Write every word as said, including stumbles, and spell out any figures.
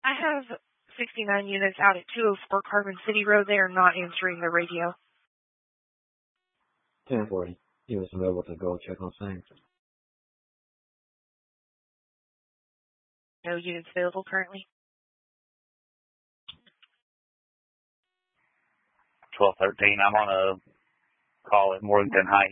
I have sixty-nine units out at two oh four Carbon City Road. They are not answering the radio. ten forty. He was available to go check on things. No units available currently. twelve thirteen, I'm on a call at Morganton Heights.